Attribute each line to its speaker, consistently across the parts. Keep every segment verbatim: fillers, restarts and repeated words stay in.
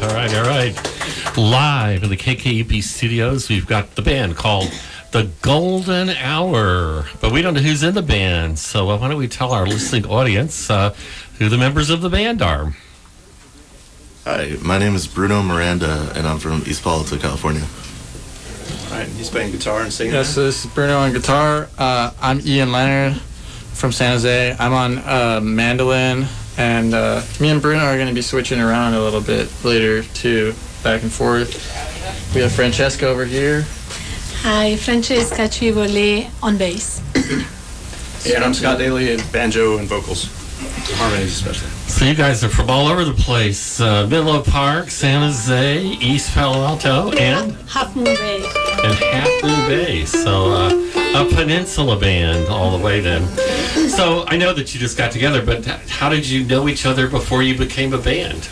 Speaker 1: all right, all right. Live in the K K U P studios, we've got the band called The Golden Hour. But we don't know who's in the band, so uh, why don't we tell our listening audience uh, who the members of the band are.
Speaker 2: Hi, my name is Bruno Miranda, and I'm from East Palo Alto, California.
Speaker 3: All right, he's playing guitar and singing.
Speaker 4: Yes, this is Bruno on guitar. Uh, I'm Ian Leonard from San Jose. I'm on uh, mandolin, and uh, me and Bruno are going to be switching around a little bit later, too, back and forth. We have Francesca over here.
Speaker 5: Hi, Francesca Civoli on bass.
Speaker 3: Yeah, and I'm Scott Daly at banjo and vocals, harmonies especially.
Speaker 1: So you guys are from all over the place. Uh, Menlo Park, San Jose, East Palo Alto, and?
Speaker 5: Half Moon Bay.
Speaker 1: And Half Moon Bay. So uh, a peninsula band all the way then. So I know that you just got together, but how did you know each other before you became a band?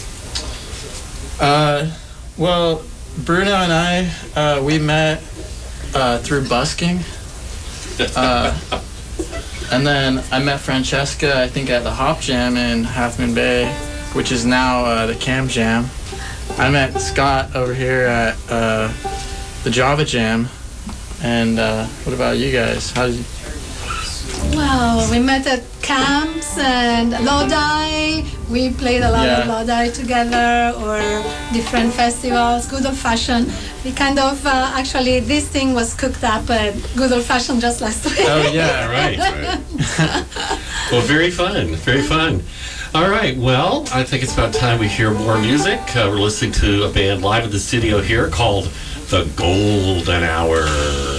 Speaker 4: Uh, well, Bruno and I, uh, we met uh, through busking. Uh, and then I met Francesca, I think, at the Hop Jam in Half Moon Bay, which is now uh, the Cam Jam. I met Scott over here at uh, the Java Jam. And uh, what about you guys? How did you...
Speaker 5: Well, we met at camps and Lodi. We played a lot
Speaker 4: Yeah.
Speaker 5: of Lodi together, or different festivals, good old fashioned. We kind of, uh, actually, this thing was cooked up at good old fashioned just last week.
Speaker 4: Oh, yeah,
Speaker 1: right. Well, very fun, very fun. All right, well, I think it's about time we hear more music. Uh, we're listening to a band live in the studio here called The Golden Hour.